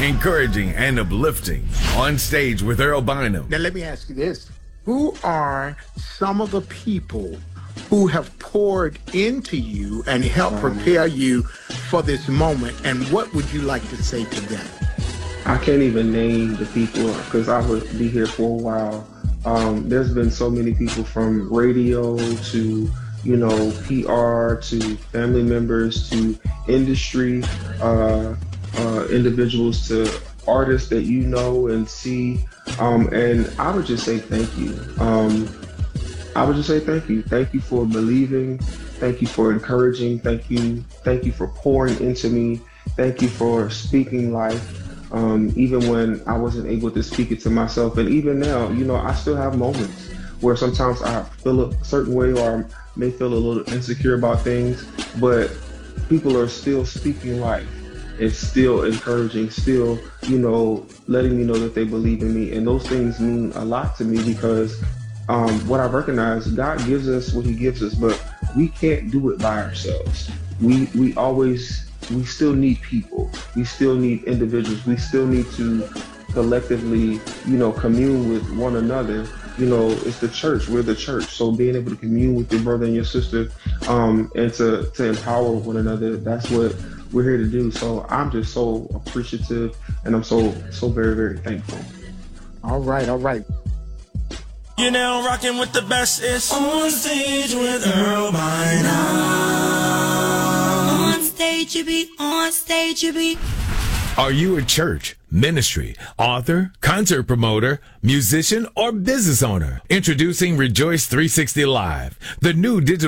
encouraging and uplifting. On Stage with Earl Bynum. Now, let me ask you this. Who are some of the people who have poured into you and helped prepare you for this moment, and what would you like to say to them? I can't even name the people because I would be here for a while. There's been so many people from radio to, PR to family members to industry, individuals to artists that you know and see. And I would just say thank you. I would just say thank you. Thank you for believing. Thank you for encouraging. Thank you for pouring into me. Thank you for speaking life. Even when I wasn't able to speak it to myself. And even now, I still have moments where sometimes I feel a certain way or I may feel a little insecure about things, but people are still speaking life. It's still encouraging, still, letting me know that they believe in me. And those things mean a lot to me because what I recognize, God gives us what he gives us, but we can't do it by ourselves. We still need people. We still need individuals. We still need to collectively, commune with one another. It's the church. We're the church. So being able to commune with your brother and your sister, and to empower one another, that's what we're here to do. So I'm just so appreciative, and I'm so very, very thankful. All right. You're now rocking with the best. It's On Stage with Earl Bynum. On stage you be. Are you a church, ministry, author, concert promoter, musician, or business owner? Introducing Rejoice 360 Live, the new digital